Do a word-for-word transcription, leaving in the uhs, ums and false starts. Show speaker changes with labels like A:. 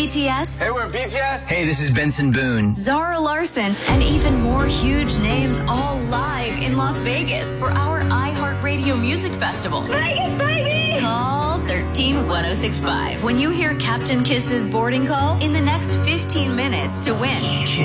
A: B T S,
B: Hey, we're B T S.
C: Hey, this is Benson Boone.
A: Zara Larson, and even more huge names all live in Las Vegas for our iHeartRadio Music Festival.
D: Vegas, baby!
A: Call thirteen one oh six five when you hear Captain Kiss's boarding call in the next fifteen minutes to win.